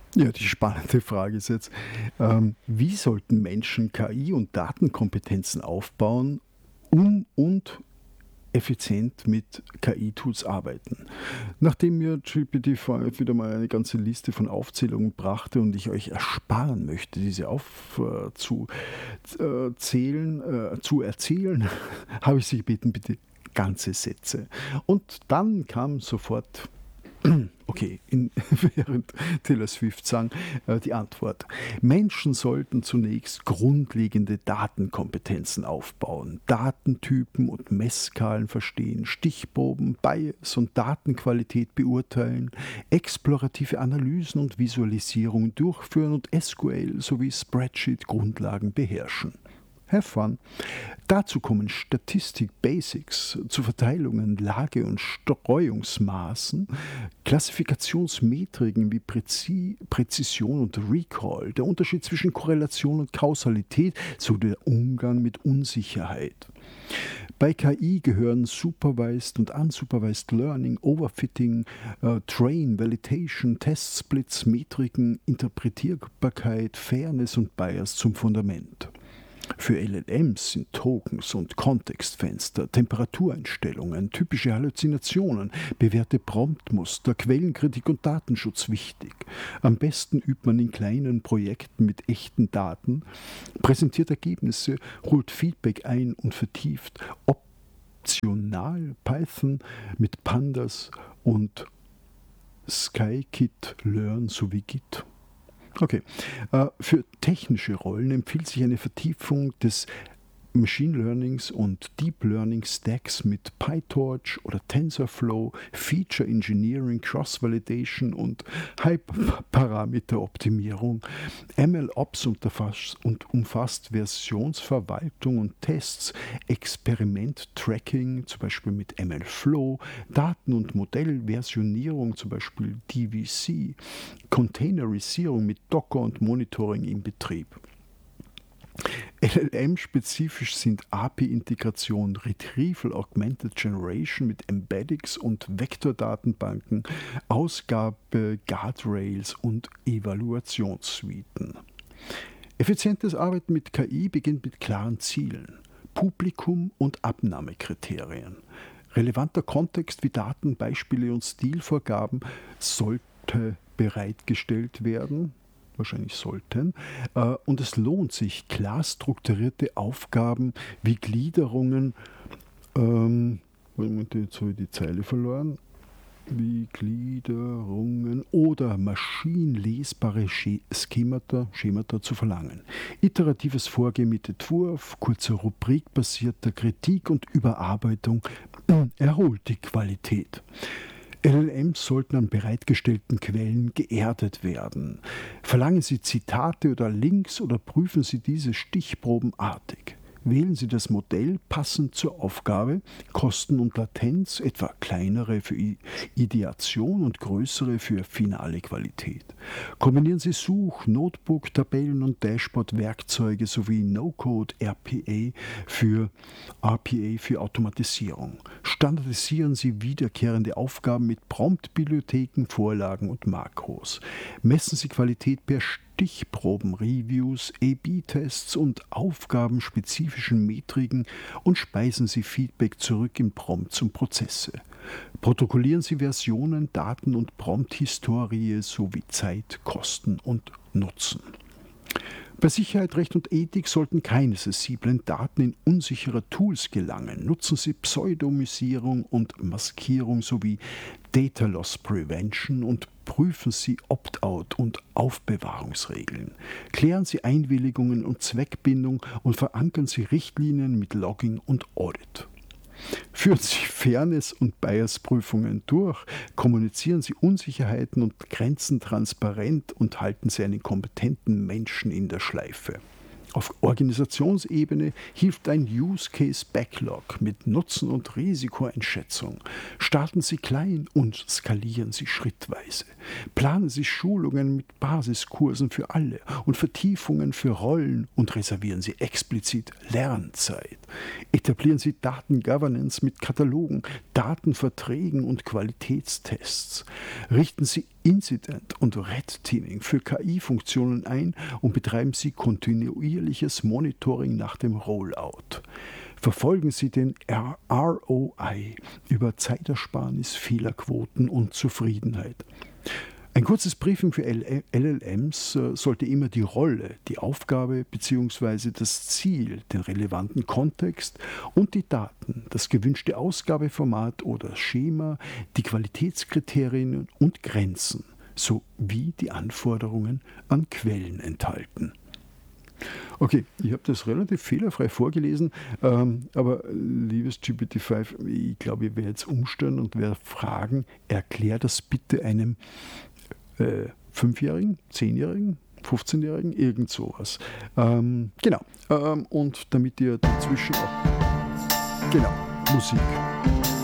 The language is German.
Ja, die spannende Frage ist jetzt, wie sollten Menschen KI und Datenkompetenzen aufbauen, um und effizient mit KI-Tools arbeiten? Nachdem mir GPT-5 wieder mal eine ganze Liste von Aufzählungen brachte und ich euch ersparen möchte, diese zu erzählen, habe ich Sie gebeten, bitte ganze Sätze. Und dann kam sofort okay, während Taylor Swift sang, die Antwort. Menschen sollten zunächst grundlegende Datenkompetenzen aufbauen, Datentypen und Messskalen verstehen, Stichproben, Bias und Datenqualität beurteilen, explorative Analysen und Visualisierungen durchführen und SQL sowie Spreadsheet-Grundlagen beherrschen. Have fun. Dazu kommen Statistik-Basics zu Verteilungen, Lage- und Streuungsmaßen, Klassifikationsmetriken wie Präzision und Recall, der Unterschied zwischen Korrelation und Kausalität sowie der Umgang mit Unsicherheit. Bei KI gehören Supervised und Unsupervised Learning, Overfitting, Train, Validation, Testsplits, Metriken, Interpretierbarkeit, Fairness und Bias zum Fundament. Für LLMs sind Tokens und Kontextfenster, Temperatureinstellungen, typische Halluzinationen, bewährte Promptmuster, Quellenkritik und Datenschutz wichtig. Am besten übt man in kleinen Projekten mit echten Daten, präsentiert Ergebnisse, holt Feedback ein und vertieft. Optional Python mit Pandas und Scikit Learn sowie Git. Okay. Für technische Rollen empfiehlt sich eine Vertiefung des Machine Learnings und Deep Learning Stacks mit PyTorch oder TensorFlow, Feature Engineering, Cross-Validation und Hyperparameteroptimierung. MLOps umfasst Versionsverwaltung und Tests, Experiment-Tracking, zum Beispiel mit MLflow, Daten- und Modellversionierung, zum Beispiel DVC, Containerisierung mit Docker und Monitoring im Betrieb. LLM-spezifisch sind API-Integration, Retrieval Augmented Generation mit Embeddings und Vektordatenbanken, Ausgabe, Guardrails und Evaluationssuiten. Effizientes Arbeiten mit KI beginnt mit klaren Zielen, Publikum und Abnahmekriterien. Relevanter Kontext wie Daten, Beispiele und Stilvorgaben sollte bereitgestellt werden, wahrscheinlich sollten, und es lohnt sich, klar strukturierte Aufgaben wie Gliederungen, jetzt habe ich die Zeile verloren, wie Gliederungen oder maschinenlesbare Schemata zu verlangen. Iteratives Vorgehen mit Entwurf, kurzer rubrikbasierter Kritik und Überarbeitung erholt die Qualität. LLMs sollten an bereitgestellten Quellen geerdet werden. Verlangen Sie Zitate oder Links oder prüfen Sie diese stichprobenartig. Wählen Sie das Modell passend zur Aufgabe, Kosten und Latenz, etwa kleinere für Ideation und größere für finale Qualität. Kombinieren Sie Notebook, Tabellen und Dashboard-Werkzeuge sowie RPA für Automatisierung. Standardisieren Sie wiederkehrende Aufgaben mit Prompt-Bibliotheken, Vorlagen und Makros. Messen Sie Qualität per Stichproben, Reviews, A/B-Tests und aufgabenspezifischen Metriken und speisen Sie Feedback zurück in Prompts und Prozesse. Protokollieren Sie Versionen, Daten und Prompt-Historie sowie Zeit, Kosten und Nutzen. Bei Sicherheit, Recht und Ethik sollten keine sensiblen Daten in unsichere Tools gelangen. Nutzen Sie Pseudonymisierung und Maskierung sowie Data Loss Prevention und prüfen Sie Opt-out und Aufbewahrungsregeln. Klären Sie Einwilligungen und Zweckbindung und verankern Sie Richtlinien mit Logging und Audit. Führen Sie Fairness- und Bias-Prüfungen durch, kommunizieren Sie Unsicherheiten und Grenzen transparent und halten Sie einen kompetenten Menschen in der Schleife. Auf Organisationsebene hilft ein Use Case Backlog mit Nutzen- und Risikoeinschätzung. Starten Sie klein und skalieren Sie schrittweise. Planen Sie Schulungen mit Basiskursen für alle und Vertiefungen für Rollen und reservieren Sie explizit Lernzeit. Etablieren Sie Datengovernance mit Katalogen, Datenverträgen und Qualitätstests. Richten Sie Incident- und Red Teaming für KI-Funktionen ein und betreiben Sie kontinuierliches Monitoring nach dem Rollout. Verfolgen Sie den ROI über Zeitersparnis, Fehlerquoten und Zufriedenheit. Ein kurzes Briefing für LLMs sollte immer die Rolle, die Aufgabe bzw. das Ziel, den relevanten Kontext und die Daten, das gewünschte Ausgabeformat oder Schema, die Qualitätskriterien und Grenzen sowie die Anforderungen an Quellen enthalten. Okay, ich habe das relativ fehlerfrei vorgelesen, aber liebes GPT-5, ich glaube, ich werde jetzt umstellen und werde fragen, erklär das bitte einem 5-Jährigen, 10-Jährigen, 15-Jährigen, irgend sowas. Und damit ihr dazwischen auch... Genau, Musik.